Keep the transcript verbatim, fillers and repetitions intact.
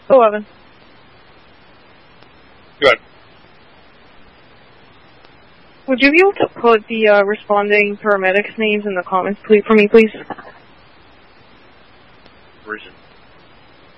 eleven. Good. Would you be able to put the uh, responding paramedics' names in the comments please, for me, please? Region.